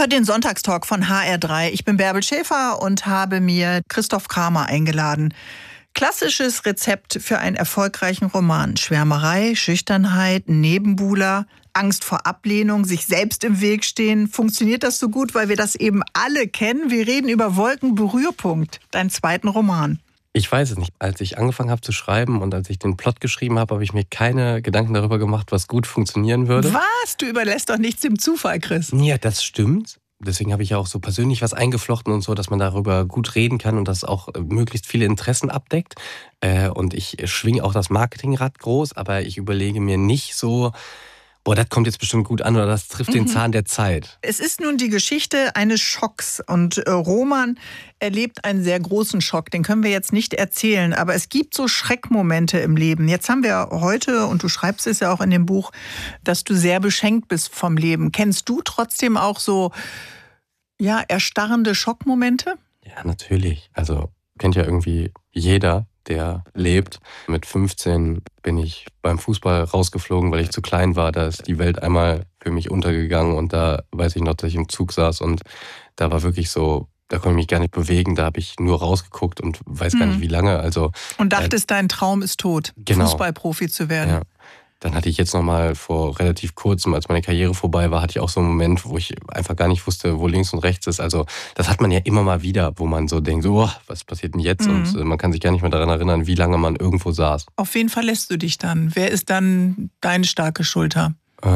Ihr hört den Sonntagstalk von HR3. Ich bin Bärbel Schäfer und habe mir Christoph Kramer eingeladen. Klassisches Rezept für einen erfolgreichen Roman. Schwärmerei, Schüchternheit, Nebenbuhler, Angst vor Ablehnung, sich selbst im Weg stehen. Funktioniert das so gut, weil wir das eben alle kennen? Wir reden über Wolkenberührpunkt, deinen zweiten Roman. Ich weiß es nicht. Als ich angefangen habe zu schreiben und als ich den Plot geschrieben habe, habe ich mir keine Gedanken darüber gemacht, was gut funktionieren würde. Was? Du überlässt doch nichts dem Zufall, Chris. Ja, das stimmt. Deswegen habe ich ja auch so persönlich was eingeflochten und so, dass man darüber gut reden kann und das auch möglichst viele Interessen abdeckt. Und ich schwinge auch das Marketingrad groß, aber ich überlege mir nicht so, boah, das kommt jetzt bestimmt gut an oder das trifft den Zahn der Zeit. Es ist nun die Geschichte eines Schocks und Roman erlebt einen sehr großen Schock. Den können wir jetzt nicht erzählen, aber es gibt so Schreckmomente im Leben. Jetzt haben wir heute, und du schreibst es ja auch in dem Buch, dass du sehr beschenkt bist vom Leben. Kennst du trotzdem auch so erstarrende Schockmomente? Ja, natürlich. Also kennt ja irgendwie jeder, der lebt. Mit 15 bin ich beim Fußball rausgeflogen, weil ich zu klein war. Da ist die Welt einmal für mich untergegangen und da weiß ich noch, dass ich im Zug saß und da war wirklich so, da konnte ich mich gar nicht bewegen. Da habe ich nur rausgeguckt und weiß gar nicht, wie lange. Also, und dachtest, dein Traum ist tot, genau. Fußballprofi zu werden. Ja. Dann hatte ich jetzt nochmal vor relativ kurzem, als meine Karriere vorbei war, hatte ich auch so einen Moment, wo ich einfach gar nicht wusste, wo links und rechts ist. Also das hat man ja immer mal wieder, wo man so denkt, so, was passiert denn jetzt? Und man kann sich gar nicht mehr daran erinnern, wie lange man irgendwo saß. Auf wen verlässt du dich dann? Wer ist dann deine starke Schulter?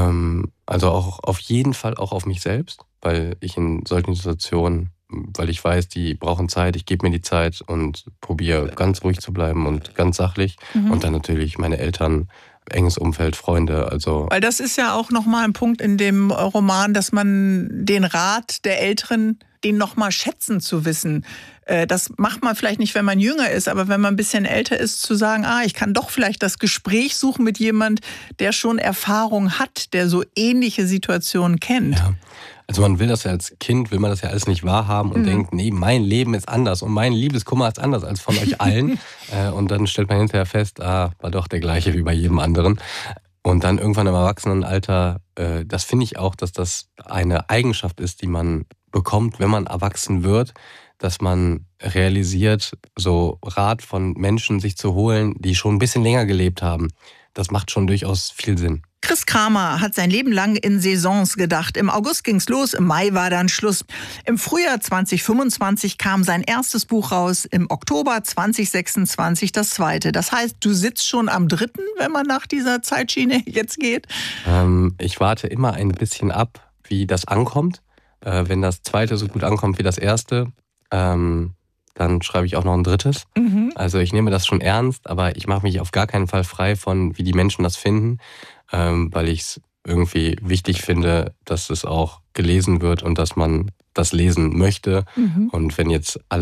Also auch auf jeden Fall auch auf mich selbst, weil ich in solchen Situationen, weil ich weiß, die brauchen Zeit, ich gebe mir die Zeit und probiere ganz ruhig zu bleiben und ganz sachlich. Und dann natürlich meine Eltern, enges Umfeld, Freunde, also. Weil das ist ja auch nochmal ein Punkt in dem Roman, dass man den Rat der Älteren, den nochmal schätzen zu wissen. Das macht man vielleicht nicht, wenn man jünger ist, aber wenn man ein bisschen älter ist, zu sagen, ich kann doch vielleicht das Gespräch suchen mit jemand, der schon Erfahrung hat, der so ähnliche Situationen kennt. Ja. Also man will das ja als Kind, will man das ja alles nicht wahrhaben und denkt, nee, mein Leben ist anders und mein Liebeskummer ist anders als von euch allen. Und dann stellt man hinterher fest, war doch der gleiche wie bei jedem anderen. Und dann irgendwann im Erwachsenenalter, das finde ich auch, dass das eine Eigenschaft ist, die man bekommt, wenn man erwachsen wird, dass man realisiert, so Rat von Menschen sich zu holen, die schon ein bisschen länger gelebt haben. Das macht schon durchaus viel Sinn. Chris Kramer hat sein Leben lang in Saisons gedacht. Im August ging's los, im Mai war dann Schluss. Im Frühjahr 2025 kam sein erstes Buch raus, im Oktober 2026 das zweite. Das heißt, du sitzt schon am dritten, wenn man nach dieser Zeitschiene jetzt geht? Ich warte immer ein bisschen ab, wie das ankommt. Wenn das zweite so gut ankommt wie das erste, dann schreibe ich auch noch ein drittes. Also ich nehme das schon ernst, aber ich mache mich auf gar keinen Fall frei von, wie die Menschen das finden, weil ich es irgendwie wichtig finde, dass es auch gelesen wird und dass man das lesen möchte. Und wenn jetzt alle